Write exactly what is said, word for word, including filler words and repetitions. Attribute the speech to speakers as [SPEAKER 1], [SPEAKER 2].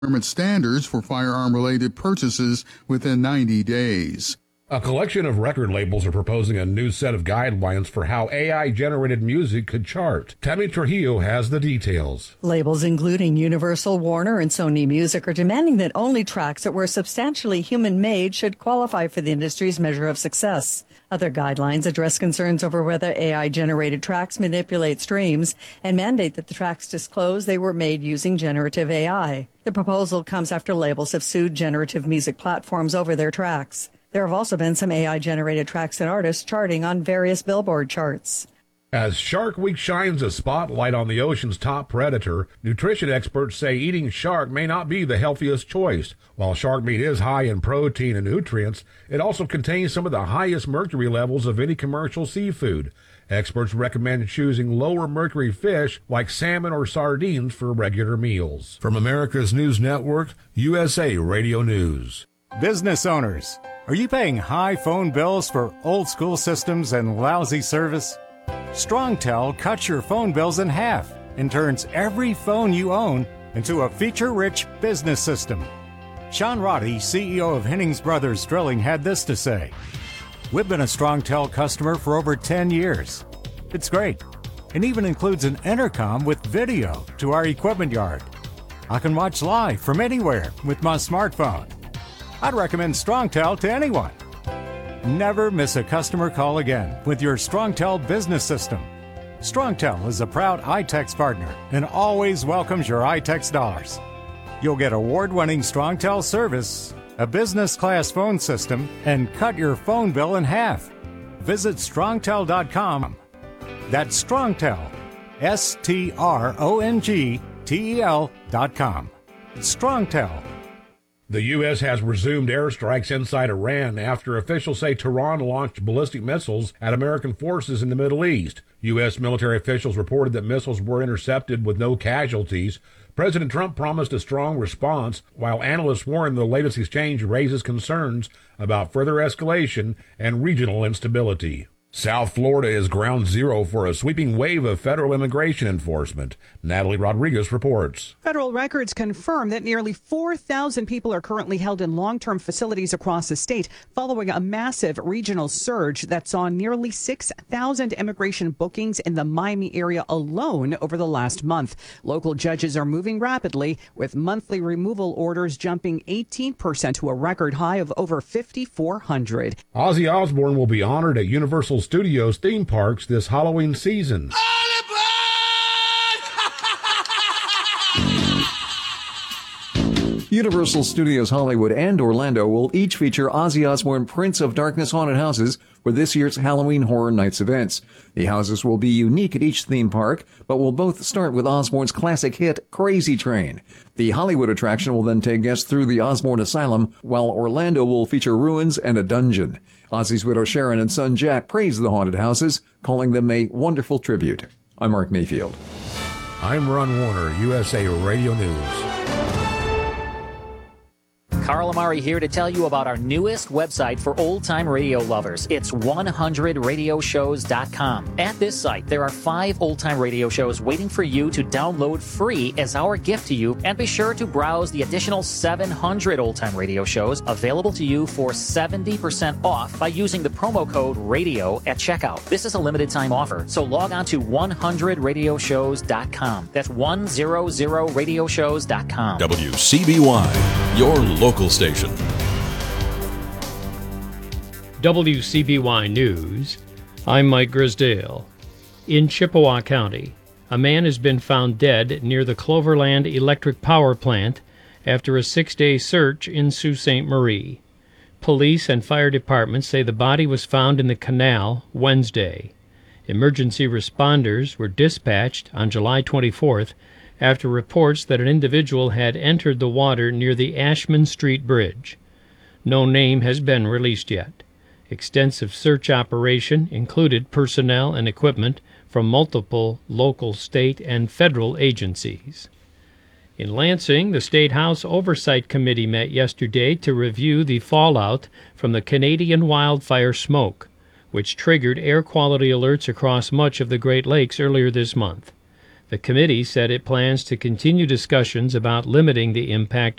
[SPEAKER 1] standards for firearm-related purchases within ninety days.
[SPEAKER 2] A collection of record labels are proposing a new set of guidelines for how A I-generated music could chart. Tammy Trujillo has the details.
[SPEAKER 3] Labels including Universal, Warner, and Sony Music are demanding that only tracks that were substantially human-made should qualify for the industry's measure of success. Other guidelines address concerns over whether A I-generated tracks manipulate streams and mandate that the tracks disclose they were made using generative A I. The proposal comes after labels have sued generative music platforms over their tracks. There have also been some A I-generated tracks and artists charting on various Billboard charts.
[SPEAKER 2] As Shark Week shines a spotlight on the ocean's top predator, nutrition experts say eating shark may not be the healthiest choice. While shark meat is high in protein and nutrients, it also contains some of the highest mercury levels of any commercial seafood. Experts recommend choosing lower mercury fish like salmon or sardines for regular meals. From America's News Network, U S A Radio News.
[SPEAKER 4] Business owners, are you paying high phone bills for old school systems and lousy service? StrongTel cuts your phone bills in half and turns every phone you own into a feature-rich business system. Sean Roddy, C E O of Hennings Brothers Drilling, had this to say. We've been a StrongTel customer for over ten years. It's great, and even includes an intercom with video to our equipment yard. I can watch live from anywhere with my smartphone. I'd recommend StrongTel to anyone. Never miss a customer call again with your StrongTel business system. StrongTel is a proud iTex partner and always welcomes your iTex dollars. You'll get award-winning StrongTel service, a business-class phone system, and cut your phone bill in half. Visit strongtel dot com. That's StrongTel, S T R O N G T E L dot com. StrongTel.
[SPEAKER 2] The U S has resumed airstrikes inside Iran after officials say Tehran launched ballistic missiles at American forces in the Middle East. U S military officials reported that missiles were intercepted with no casualties. President Trump promised a strong response, while analysts warn the latest exchange raises concerns about further escalation and regional instability. South Florida is ground zero for a sweeping wave of federal immigration enforcement. Natalie Rodriguez reports.
[SPEAKER 5] Federal records confirm that nearly four thousand people are currently held in long-term facilities across the state following a massive regional surge that saw nearly six thousand immigration bookings in the Miami area alone over the last month. Local judges are moving rapidly, with monthly removal orders jumping eighteen percent to a record high of over five thousand four hundred.
[SPEAKER 2] Ozzy Osbourne will be honored at Universal Studios theme parks this Halloween season.
[SPEAKER 6] Universal Studios Hollywood and Orlando will each feature Ozzy Osbourne Prince of Darkness haunted houses for this year's Halloween Horror Nights events. The houses will be unique at each theme park, but will both start with Osbourne's classic hit, Crazy Train. The Hollywood attraction will then take guests through the Osbourne Asylum, while Orlando will feature ruins and a dungeon. Ozzy's widow Sharon and son Jack praised the haunted houses, calling them a wonderful tribute. I'm Mark Mayfield.
[SPEAKER 2] I'm Ron Warner, U S A Radio News.
[SPEAKER 7] Carl Amari here to tell you about our newest website for old-time radio lovers. It's one hundred radio shows dot com. At this site, there are five old-time radio shows waiting for you to download free as our gift to you, and be sure to browse the additional seven hundred old-time radio shows available to you for seventy percent off by using the promo code RADIO at checkout. This is a limited-time offer, so log on to one hundred radio shows dot com. That's one hundred radio shows dot com.
[SPEAKER 8] W C B Y, your local station.
[SPEAKER 9] W C B Y News, I'm Mike Grisdale. In Chippewa County, a man has been found dead near the Cloverland Electric Power Plant after a six-day search in Sault Ste. Marie. Police and fire departments say the body was found in the canal Wednesday. Emergency responders were dispatched on July twenty-fourth after reports that an individual had entered the water near the Ashman Street Bridge. No name has been released yet. Extensive search operation included personnel and equipment from multiple local, state, and federal agencies. In Lansing, the State House Oversight Committee met yesterday to review the fallout from the Canadian wildfire smoke, which triggered air quality alerts across much of the Great Lakes earlier this month. The committee said it plans to continue discussions about limiting the impact